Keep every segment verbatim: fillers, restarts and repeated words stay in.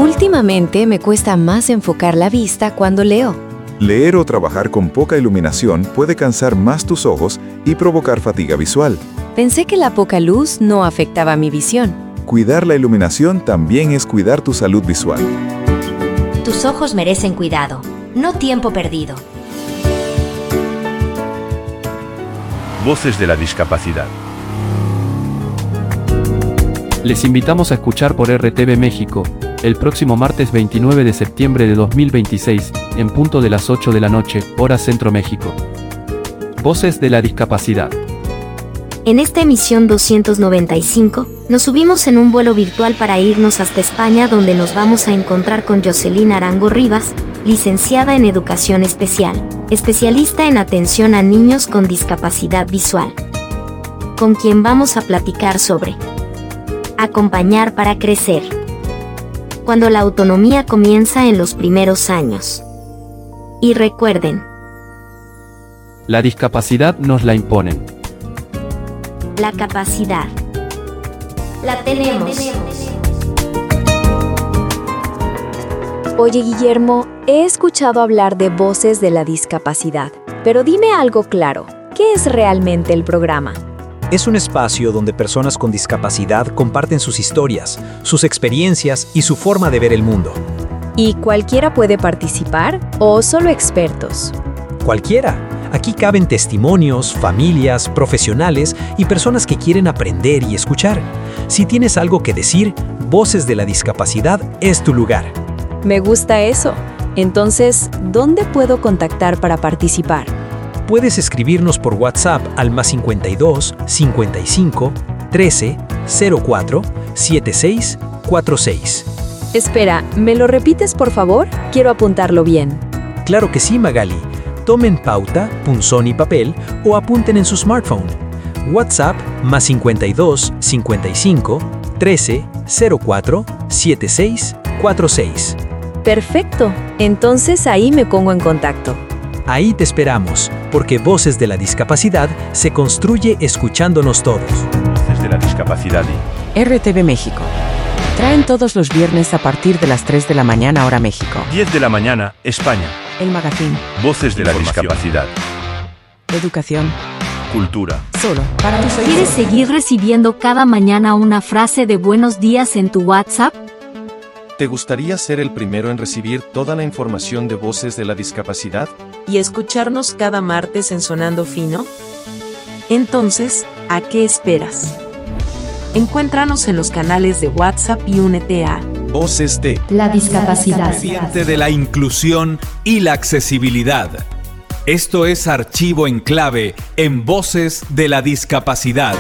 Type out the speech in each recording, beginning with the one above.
Últimamente me cuesta más enfocar la vista cuando leo. Leer o trabajar con poca iluminación puede cansar más tus ojos y provocar fatiga visual. Pensé que la poca luz no afectaba mi visión. Cuidar la iluminación también es cuidar tu salud visual. Tus ojos merecen cuidado, no tiempo perdido. Voces de la discapacidad. Les invitamos a escuchar por R T V México, el próximo martes veintinueve de septiembre de dos mil veintiséis, en punto de las ocho de la noche, hora Centro México. Voces de la discapacidad. En esta emisión doscientos noventa y cinco, nos subimos en un vuelo virtual para irnos hasta España, donde nos vamos a encontrar con Jocelyn Arango Rivas, licenciada en Educación Especial, especialista en atención a niños con discapacidad visual, con quien vamos a platicar sobre acompañar para crecer, cuando la autonomía comienza en los primeros años. Y recuerden, la discapacidad nos la imponen. La capacidad la tenemos. Oye, Guillermo, he escuchado hablar de Voces de la Discapacidad, pero dime algo claro, ¿qué es realmente el programa? Es un espacio donde personas con discapacidad comparten sus historias, sus experiencias y su forma de ver el mundo. ¿Y cualquiera puede participar o solo expertos? Cualquiera. Aquí caben testimonios, familias, profesionales y personas que quieren aprender y escuchar. Si tienes algo que decir, Voces de la Discapacidad es tu lugar. Me gusta eso. Entonces, ¿dónde puedo contactar para participar? Puedes escribirnos por WhatsApp al más cincuenta y dos, cincuenta y cinco, trece, cero cuatro, setenta y seis, cuarenta y seis. Espera, ¿me lo repites por favor? Quiero apuntarlo bien. Claro que sí, Magali. Tomen pauta, punzón y papel o apunten en su smartphone. WhatsApp más cincuenta y dos, cincuenta y cinco, trece, cero cuatro, setenta y seis, cuarenta y seis. Perfecto. Entonces ahí me pongo en contacto. Ahí te esperamos, porque Voces de la Discapacidad se construye escuchándonos todos. Voces de la discapacidad y R T V México. Traen todos los viernes a partir de las tres de la mañana hora México. diez de la mañana, España. El magazine. Voces de la discapacidad. Educación. Cultura. Solo para tus oídos. ¿Quieres seguir recibiendo cada mañana una frase de buenos días en tu WhatsApp? ¿Te gustaría ser el primero en recibir toda la información de Voces de la Discapacidad? ¿Y escucharnos cada martes en Sonando Fino? Entonces, ¿a qué esperas? Encuéntranos en los canales de WhatsApp y únete a Voces de la Discapacidad. De la inclusión y la accesibilidad. Esto es Archivo en Clave en Voces de la Discapacidad.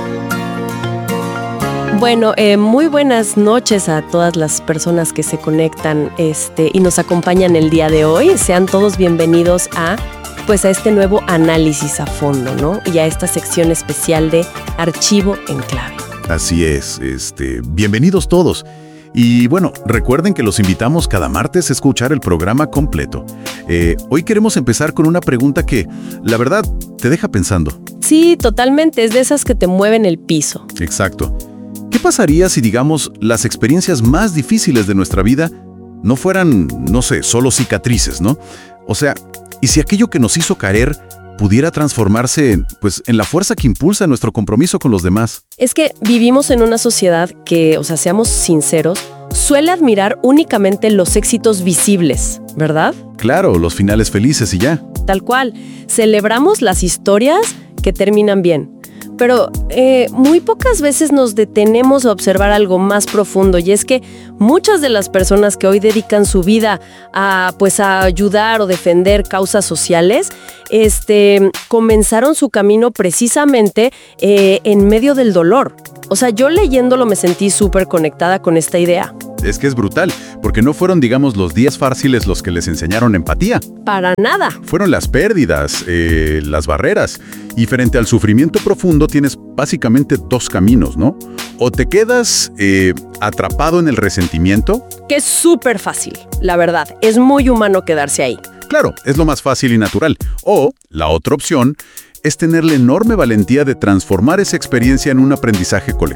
Bueno, eh, muy buenas noches a todas las personas que se conectan este, y nos acompañan el día de hoy. Sean todos bienvenidos a, pues, a este nuevo análisis a fondo, ¿no? Y a esta sección especial de Archivo en Clave. Así es, este, bienvenidos todos. Y bueno, recuerden que los invitamos cada martes a escuchar el programa completo. Eh, hoy queremos empezar con una pregunta que, la verdad, te deja pensando. Sí, totalmente, es de esas que te mueven el piso. Exacto. ¿Qué pasaría si, digamos, las experiencias más difíciles de nuestra vida no fueran, no sé, solo cicatrices, ¿no? O sea, ¿y si aquello que nos hizo caer pudiera transformarse, pues, en la fuerza que impulsa nuestro compromiso con los demás? Es que vivimos en una sociedad que, o sea, seamos sinceros, suele admirar únicamente los éxitos visibles, ¿verdad? Claro, los finales felices y ya. Tal cual. Celebramos las historias que terminan bien. Pero eh, muy pocas veces nos detenemos a observar algo más profundo, y es que muchas de las personas que hoy dedican su vida a, pues, a ayudar o defender causas sociales, este, comenzaron su camino precisamente eh, en medio del dolor. O sea, yo leyéndolo me sentí súper conectada con esta idea. Es que es brutal, porque no fueron, digamos, los días fáciles los que les enseñaron empatía. Para nada. Fueron las pérdidas, eh, las barreras. Y frente al sufrimiento profundo tienes básicamente dos caminos, ¿no? O te quedas eh, atrapado en el resentimiento. Que es súper fácil, la verdad. Es muy humano quedarse ahí. Claro, es lo más fácil y natural. O la otra opción es tener la enorme valentía de transformar esa experiencia en un aprendizaje colectivo.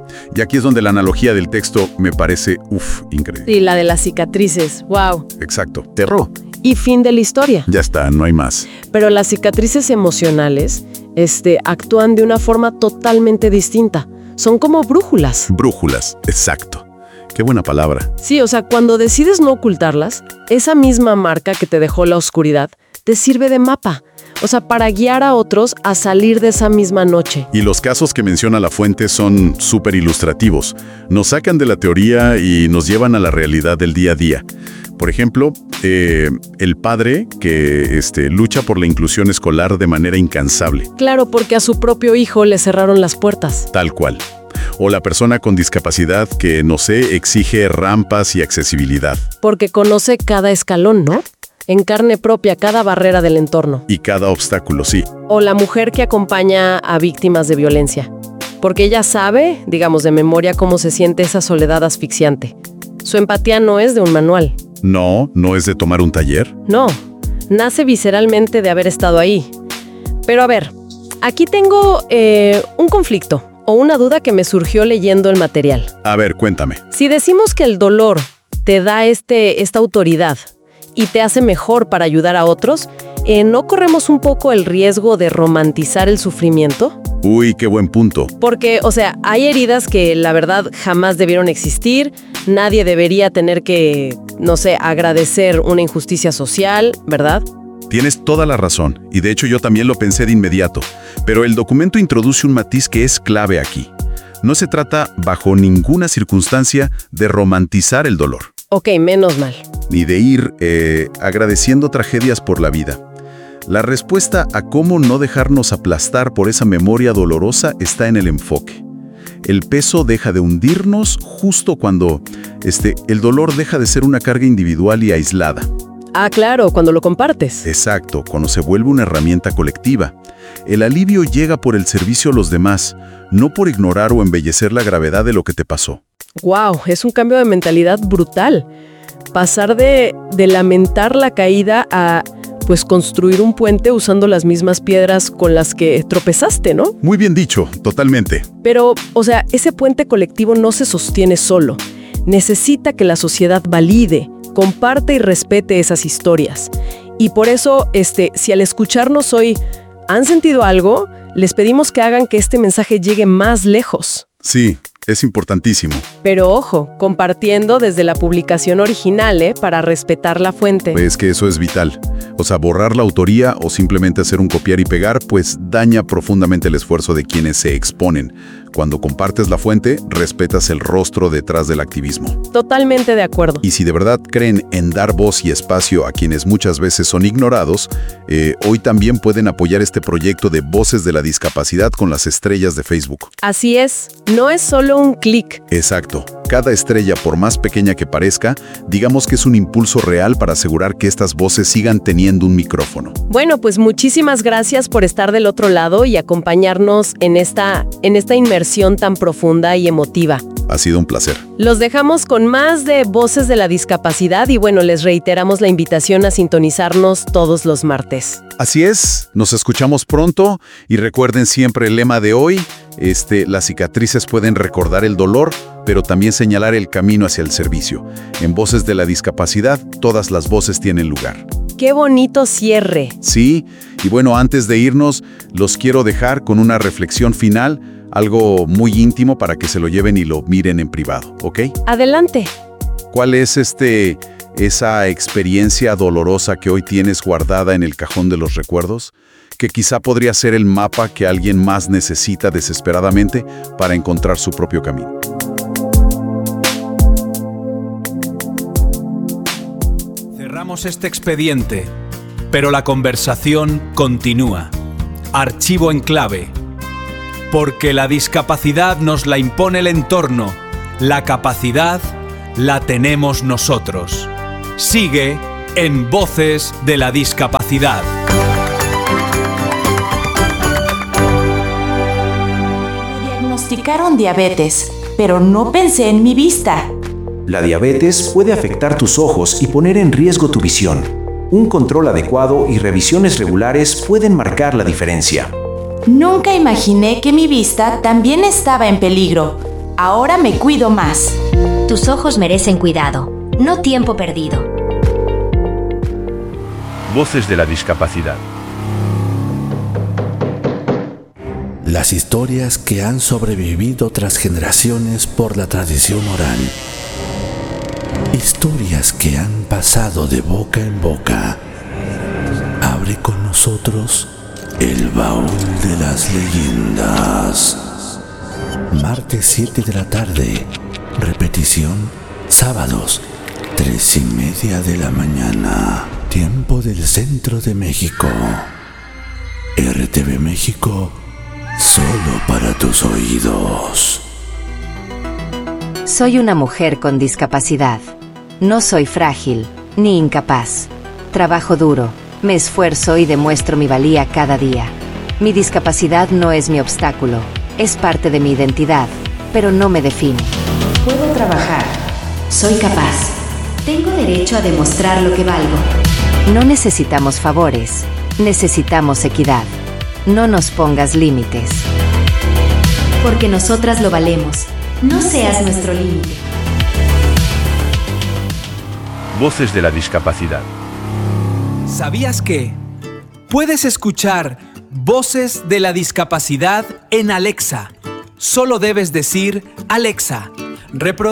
Y aquí es donde la analogía del texto me parece, uff, increíble. Sí, la de las cicatrices, wow. Exacto, terror. Y fin de la historia. Ya está, no hay más. Pero las cicatrices emocionales este, actúan de una forma totalmente distinta. Son como brújulas. Brújulas, exacto. Qué buena palabra. Sí, o sea, cuando decides no ocultarlas, esa misma marca que te dejó la oscuridad te sirve de mapa. O sea, para guiar a otros a salir de esa misma noche. Y los casos que menciona la fuente son súper ilustrativos. Nos sacan de la teoría y nos llevan a la realidad del día a día. Por ejemplo, eh, el padre que este, lucha por la inclusión escolar de manera incansable. Claro, porque a su propio hijo le cerraron las puertas. Tal cual. O la persona con discapacidad que, no sé, exige rampas y accesibilidad. Porque conoce cada escalón, ¿no? En carne propia cada barrera del entorno. Y cada obstáculo, sí. O la mujer que acompaña a víctimas de violencia. Porque ella sabe, digamos de memoria, cómo se siente esa soledad asfixiante. Su empatía no es de un manual. No, no es de tomar un taller. No, nace visceralmente de haber estado ahí. Pero a ver, aquí tengo eh, un conflicto o una duda que me surgió leyendo el material. A ver, cuéntame. Si decimos que el dolor te da este, esta autoridad y te hace mejor para ayudar a otros, eh, ¿no corremos un poco el riesgo de romantizar el sufrimiento? Uy, qué buen punto. Porque, o sea, hay heridas que la verdad jamás debieron existir, nadie debería tener que, no sé, agradecer una injusticia social, ¿verdad? Tienes toda la razón, y de hecho yo también lo pensé de inmediato, pero el documento introduce un matiz que es clave aquí. No se trata, bajo ninguna circunstancia, de romantizar el dolor. Ok, menos mal. Ni de ir eh, agradeciendo tragedias por la vida. La respuesta a cómo no dejarnos aplastar por esa memoria dolorosa está en el enfoque. El peso deja de hundirnos justo cuando este, el dolor deja de ser una carga individual y aislada. Ah, claro, cuando lo compartes. Exacto, cuando se vuelve una herramienta colectiva. El alivio llega por el servicio a los demás, no por ignorar o embellecer la gravedad de lo que te pasó. ¡Wow! Es un cambio de mentalidad brutal. Pasar de, de lamentar la caída a, pues, construir un puente usando las mismas piedras con las que tropezaste, ¿no? Muy bien dicho, totalmente. Pero, o sea, ese puente colectivo no se sostiene solo. Necesita que la sociedad valide, comparte y respete esas historias. Y por eso, este, si al escucharnos hoy han sentido algo, les pedimos que hagan que este mensaje llegue más lejos. Sí, es importantísimo. Pero ojo, compartiendo desde la publicación original, ¿eh? Para respetar la fuente. Es que eso es vital. O sea, borrar la autoría o simplemente hacer un copiar y pegar, pues daña profundamente el esfuerzo de quienes se exponen. Cuando compartes la fuente, respetas el rostro detrás del activismo. Totalmente de acuerdo. Y si de verdad creen en dar voz y espacio a quienes muchas veces son ignorados, eh, hoy también pueden apoyar este proyecto de Voces de la Discapacidad con las estrellas de Facebook. Así es, no es solo un clic. Exacto. Cada estrella, por más pequeña que parezca, digamos que es un impulso real para asegurar que estas voces sigan teniendo un micrófono. Bueno, pues muchísimas gracias por estar del otro lado y acompañarnos en esta, en esta inmersión tan profunda y emotiva. Ha sido un placer. Los dejamos con más de Voces de la Discapacidad y bueno, les reiteramos la invitación a sintonizarnos todos los martes. Así es, nos escuchamos pronto y recuerden siempre el lema de hoy, este, las cicatrices pueden recordar el dolor, pero también señalar el camino hacia el servicio. En Voces de la Discapacidad, todas las voces tienen lugar. ¡Qué bonito cierre! Sí, y bueno, antes de irnos, los quiero dejar con una reflexión final, algo muy íntimo para que se lo lleven y lo miren en privado, ¿ok? Adelante. ¿Cuál es este, esa experiencia dolorosa que hoy tienes guardada en el cajón de los recuerdos? Que quizá podría ser el mapa que alguien más necesita desesperadamente para encontrar su propio camino. Cerramos este expediente, pero la conversación continúa. Archivo en clave. Porque la discapacidad nos la impone el entorno, la capacidad la tenemos nosotros. Sigue en Voces de la Discapacidad. Me diagnosticaron diabetes, pero no pensé en mi vista. La diabetes puede afectar tus ojos y poner en riesgo tu visión. Un control adecuado y revisiones regulares pueden marcar la diferencia. Nunca imaginé que mi vista también estaba en peligro. Ahora me cuido más. Tus ojos merecen cuidado, no tiempo perdido. Voces de la discapacidad. Las historias que han sobrevivido tras generaciones por la tradición oral. Historias que han pasado de boca en boca. Abre con nosotros el baúl de las leyendas. Martes siete de la tarde. Repetición sábados tres y media de la mañana. Tiempo del centro de México. R T V México, solo para tus oídos. Soy una mujer con discapacidad. No soy frágil, ni incapaz. Trabajo duro, me esfuerzo y demuestro mi valía cada día. Mi discapacidad no es mi obstáculo, es parte de mi identidad, pero no me define. Puedo trabajar. Soy capaz. Tengo derecho a demostrar lo que valgo. No necesitamos favores, necesitamos equidad. No nos pongas límites. Porque nosotras lo valemos. No seas nuestro límite. Voces de la discapacidad. ¿Sabías que puedes escuchar Voces de la discapacidad en Alexa? Solo debes decir: Alexa, reproduce